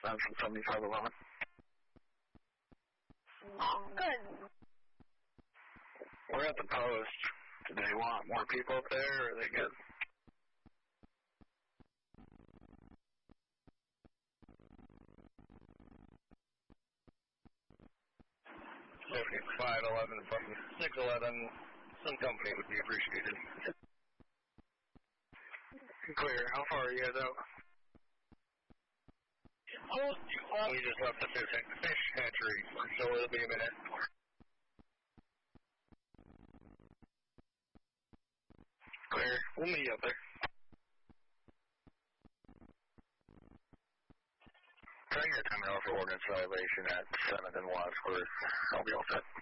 southbound from 7511. Good. We're at the post. Do they want more people up there, or are they good? 511 from 611, some company would be appreciated. Clear. How far are you guys out? We just left the fish hatchery, so it'll be a minute. Clear. We'll meet you up there. Try your time out for ordinance violation at 7th and Wadsworth. I'll be all set.